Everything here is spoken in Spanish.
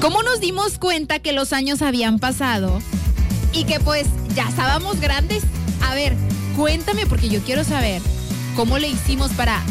¿Cómo nos dimos cuenta que los años habían pasado y que pues ya estábamos grandes? A ver, cuéntame porque yo quiero saber cómo le hicimos para